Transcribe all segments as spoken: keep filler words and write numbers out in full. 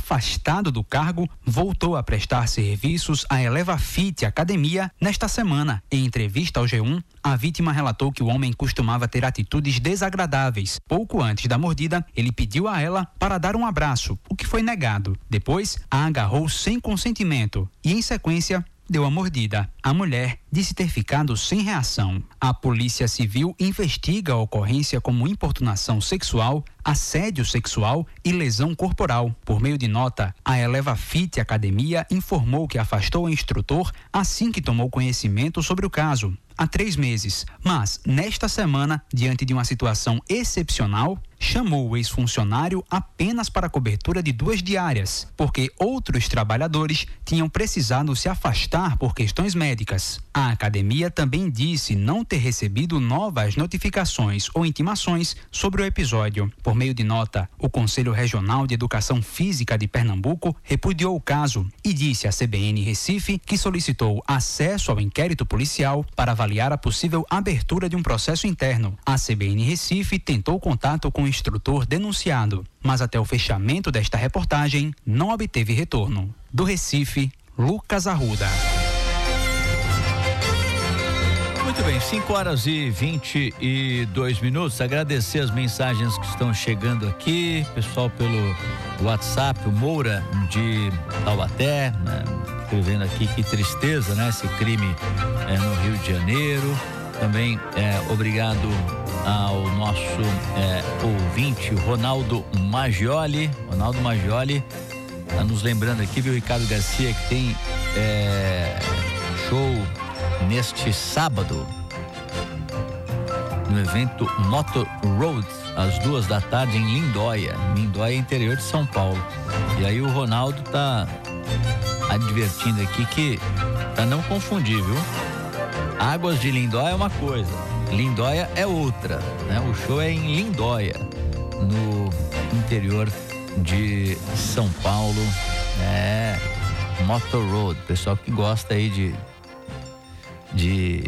afastado do cargo, voltou a prestar serviços à Elevafit Academia nesta semana. Em entrevista ao G um, a vítima relatou que o homem costumava ter atitudes desagradáveis. Pouco antes da mordida, ele pediu a ela para dar um abraço, o que foi negado. Depois, a agarrou sem consentimento e, em sequência, deu a mordida. A mulher disse ter ficado sem reação. A Polícia Civil investiga a ocorrência como importunação sexual, assédio sexual e lesão corporal. Por meio de nota, a Elevafit Academia informou que afastou o instrutor assim que tomou conhecimento sobre o caso, há três meses. Mas, nesta semana, diante de uma situação excepcional, chamou o ex-funcionário apenas para a cobertura de duas diárias, porque outros trabalhadores tinham precisado se afastar por questões médicas. A academia também disse não ter recebido novas notificações ou intimações sobre o episódio. Por meio de nota, o Conselho Regional de Educação Física de Pernambuco repudiou o caso e disse à C B N Recife que solicitou acesso ao inquérito policial para avaliar a possível abertura de um processo interno. A C B N Recife tentou contato com o instrutor denunciado, mas até o fechamento desta reportagem não obteve retorno. Do Recife, Lucas Arruda. Muito bem, cinco horas e vinte e dois minutos. Agradecer as mensagens que estão chegando aqui, pessoal pelo WhatsApp, o Moura de Taubaté, né, escrevendo aqui que tristeza, né? Esse crime é, no Rio de Janeiro. Também é, obrigado ao nosso é, ouvinte, Ronaldo Maggioli. Ronaldo Maggioli está nos lembrando aqui, viu, Ricardo Garcia, que tem é, show neste sábado no evento Motor Road, às duas da tarde em Lindóia. Lindóia, interior de São Paulo. E aí o Ronaldo tá advertindo aqui que para não confundir, viu? Águas de Lindóia é uma coisa, Lindóia é outra, né? O show é em Lindóia, no interior de São Paulo. É Motor Road, pessoal que gosta aí de de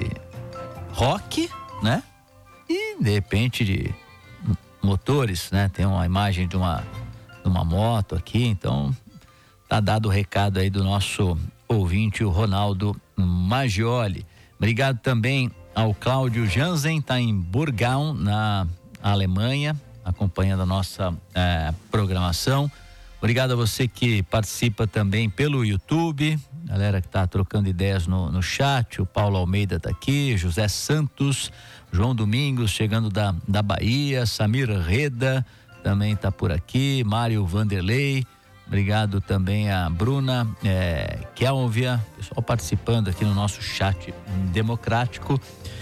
rock, né? E de repente de motores, né? Tem uma imagem de uma de uma moto aqui, então tá dado o recado aí do nosso ouvinte, o Ronaldo Maggioli. Obrigado também ao Cláudio Jansen, tá em Burgau, na Alemanha, acompanhando a nossa eh, programação. Obrigado a você que participa também pelo YouTube, galera que tá trocando ideias no, no chat. O Paulo Almeida tá aqui, José Santos, João Domingos chegando da, da Bahia, Samir Reda também tá por aqui, Mário Vanderlei. Obrigado também a Bruna é, Kelvia, pessoal participando aqui no nosso chat democrático,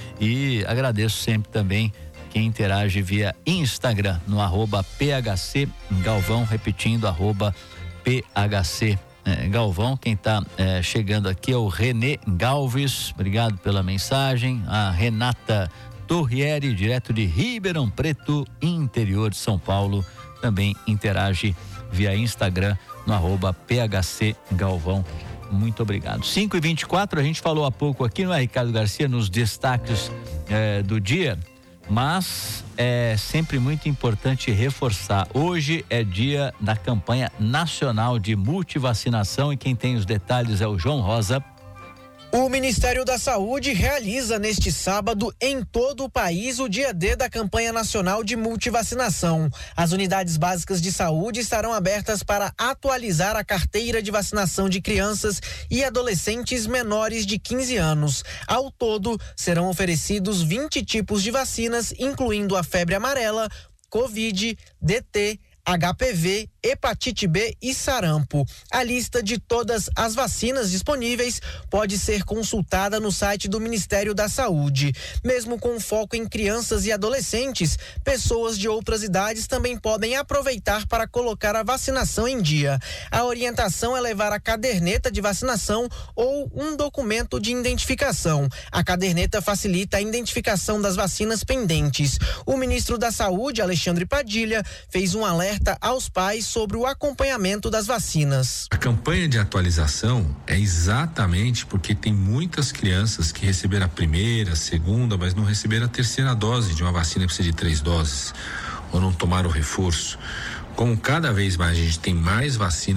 e agradeço sempre também quem interage via Instagram no arroba P H C Galvão, repetindo, arroba P H C é, Galvão. Quem está é, chegando aqui é o Renê Galves, obrigado pela mensagem. A Renata Torrieri, direto de Ribeirão Preto, interior de São Paulo, também interage via Instagram no arroba P H C Galvão. Muito obrigado. cinco e vinte e quatro, a gente falou há pouco aqui, não é, Ricardo Garcia, nos destaques eh, do dia, mas é sempre muito importante reforçar. Hoje é dia da campanha nacional de multivacinação e quem tem os detalhes é o João Rosa. O Ministério da Saúde realiza neste sábado em todo o país o dia D da campanha nacional de multivacinação. As unidades básicas de saúde estarão abertas para atualizar a carteira de vacinação de crianças e adolescentes menores de quinze anos. Ao todo, serão oferecidos vinte tipos de vacinas, incluindo a febre amarela, Covid, D T, H P V, hepatite B e sarampo. A lista de todas as vacinas disponíveis pode ser consultada no site do Ministério da Saúde. Mesmo com foco em crianças e adolescentes, pessoas de outras idades também podem aproveitar para colocar a vacinação em dia. A orientação é levar a caderneta de vacinação ou um documento de identificação. A caderneta facilita a identificação das vacinas pendentes. O ministro da Saúde, Alexandre Padilha, fez um alerta aos pais sobre o acompanhamento das vacinas. A campanha de atualização é exatamente porque tem muitas crianças que receberam a primeira, a segunda, mas não receberam a terceira dose de uma vacina que precisa de três doses, ou não tomaram o reforço. Como cada vez mais a gente tem mais vacina